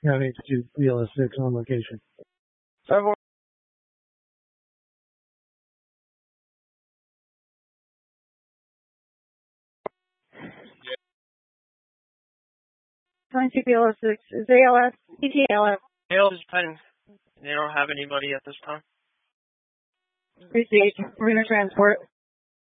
County to BLS6 on location. 22 BLS6 is ALS, PTLS. ALS is pending. They don't have anybody at this time. Received. We're going to transport.